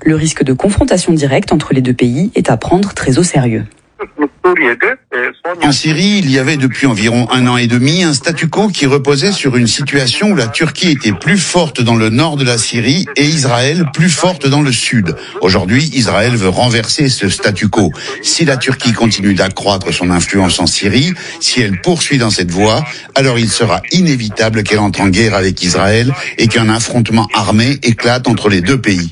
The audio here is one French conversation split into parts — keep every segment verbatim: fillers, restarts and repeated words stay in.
Le risque de confrontation directe entre les deux pays est à prendre très au sérieux. En Syrie, il y avait depuis environ un an et demi un statu quo qui reposait sur une situation où la Turquie était plus forte dans le nord de la Syrie et Israël plus forte dans le sud. Aujourd'hui, Israël veut renverser ce statu quo. Si la Turquie continue d'accroître son influence en Syrie, si elle poursuit dans cette voie, alors il sera inévitable qu'elle entre en guerre avec Israël et qu'un affrontement armé éclate entre les deux pays.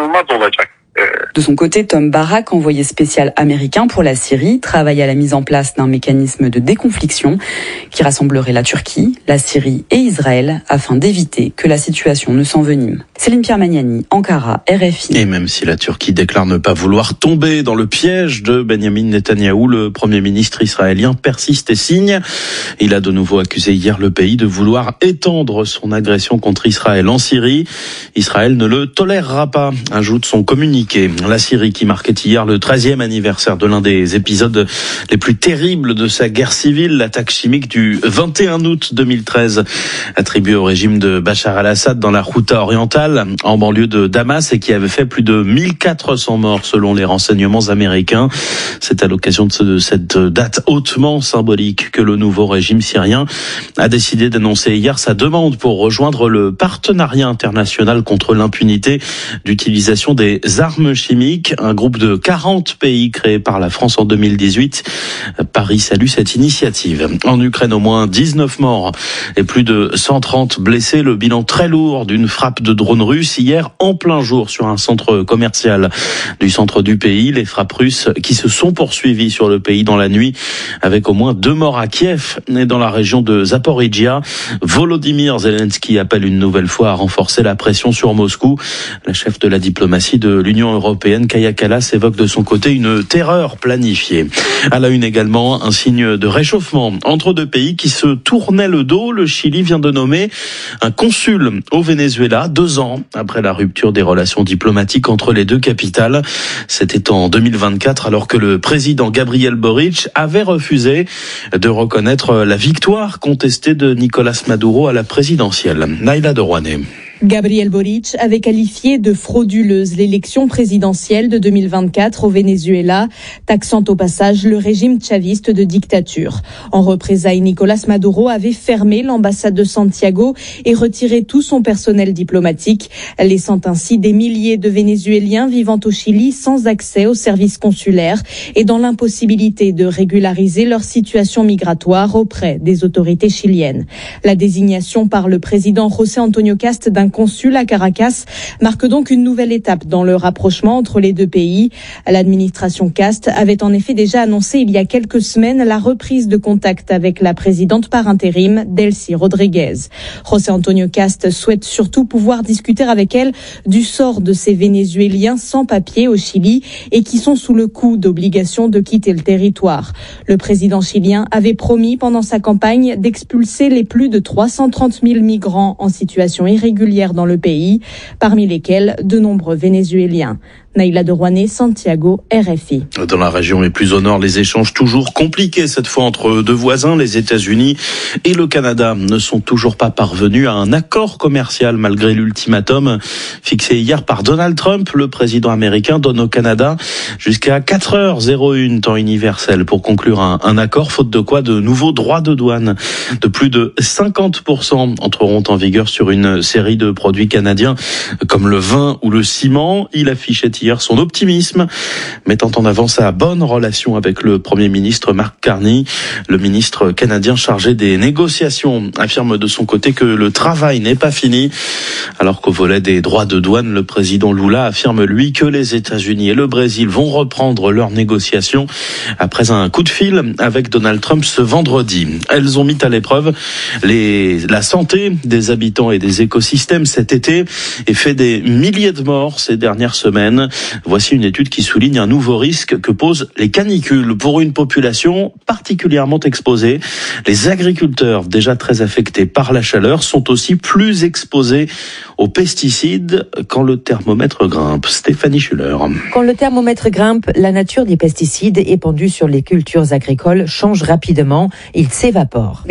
De son côté, Tom Barak, envoyé spécial américain pour la Syrie, travaille à la mise en place d'un mécanisme de déconfliction qui rassemblerait la Turquie, la Syrie et Israël afin d'éviter que la situation ne s'envenime. Céline Pierre-Magnani, Ankara, R F I. Et même si la Turquie déclare ne pas vouloir tomber dans le piège de Benyamin Netanyahou, le Premier ministre israélien persiste et signe. Il a de nouveau accusé hier le pays de vouloir étendre son agression contre Israël en Syrie. Israël ne le tolérera pas, ajoute son communiqué. La Syrie qui marquait hier le treizième anniversaire de l'un des épisodes les plus terribles de sa guerre civile, l'attaque chimique du vingt et un août deux mille treize, attribuée au régime de Bachar al-Assad dans la Ghouta orientale, en banlieue de Damas, et qui avait fait plus de mille quatre cents morts selon les renseignements américains. C'est à l'occasion de cette date hautement symbolique que le nouveau régime syrien a décidé d'annoncer hier sa demande pour rejoindre le partenariat international contre l'impunité d'utilisation des armes chimiques, un groupe de quarante pays créé par la France en deux mille dix-huit. Paris salue cette initiative. En Ukraine, au moins dix-neuf morts et plus de cent trente blessés. Le bilan très lourd d'une frappe de drone russe hier en plein jour sur un centre commercial du centre du pays. Les frappes russes qui se sont poursuivies sur le pays dans la nuit avec au moins deux morts à Kiev et dans la région de Zaporijia. Volodymyr Zelensky appelle une nouvelle fois à renforcer la pression sur Moscou. La chef de la diplomatie de l'Union européenne, Kaja Kallas, évoque de son côté une terreur planifiée. À la une également, un signe de réchauffement entre deux pays qui se tournaient le dos. Le Chili vient de nommer un consul au Venezuela, deux ans après la rupture des relations diplomatiques entre les deux capitales. C'était en deux mille vingt-quatre, alors que le président Gabriel Boric avait refusé de reconnaître la victoire contestée de Nicolás Maduro à la présidentielle. Naïla de Rouanet. Gabriel Boric avait qualifié de frauduleuse l'élection présidentielle de deux mille vingt-quatre au Venezuela, taxant au passage le régime chaviste de dictature. En représailles, Nicolás Maduro avait fermé l'ambassade de Santiago et retiré tout son personnel diplomatique, laissant ainsi des milliers de Vénézuéliens vivant au Chili sans accès aux services consulaires et dans l'impossibilité de régulariser leur situation migratoire auprès des autorités chiliennes. La désignation par le président José Antonio Cast d'un consul à Caracas marque donc une nouvelle étape dans le rapprochement entre les deux pays. L'administration Cast avait en effet déjà annoncé il y a quelques semaines la reprise de contact avec la présidente par intérim, Delcy Rodriguez. José Antonio Cast souhaite surtout pouvoir discuter avec elle du sort de ces Vénézuéliens sans papier au Chili et qui sont sous le coup d'obligation de quitter le territoire. Le président chilien avait promis pendant sa campagne d'expulser les plus de trois cent trente mille migrants en situation irrégulière dans le pays, parmi lesquels de nombreux Vénézuéliens. Naïla de Rouanet, Santiago, R F I. Dans la région et plus au nord, les échanges toujours compliqués cette fois entre deux voisins, les États-Unis et le Canada, ne sont toujours pas parvenus à un accord commercial malgré l'ultimatum fixé hier par Donald Trump. Le président américain donne au Canada jusqu'à quatre heures zéro un temps universel pour conclure un, un accord, faute de quoi de nouveaux droits de douane de plus de cinquante pour cent entreront en vigueur sur une série de produits canadiens comme le vin ou le ciment. Il affichait hier son optimisme, mettant en avant sa bonne relation avec le Premier ministre Mark Carney. Le ministre canadien chargé des négociations affirme de son côté que le travail n'est pas fini, alors qu'au volet des droits de douane, le président Lula affirme lui que les États-Unis et le Brésil vont reprendre leurs négociations après un coup de fil avec Donald Trump ce vendredi. Elles ont mis à l'épreuve les, la santé des habitants et des écosystèmes cet été et fait des milliers de morts ces dernières semaines. Voici une étude qui souligne un nouveau risque que posent les canicules pour une population particulièrement exposée. Les agriculteurs, déjà très affectés par la chaleur, sont aussi plus exposés aux pesticides quand le thermomètre grimpe. Stéphanie Schuller. Quand le thermomètre grimpe, la nature des pesticides épandus sur les cultures agricoles change rapidement. Ils s'évaporent.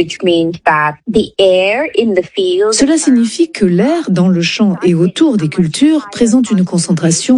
Cela signifie que l'air dans le champ et autour des cultures présente une concentration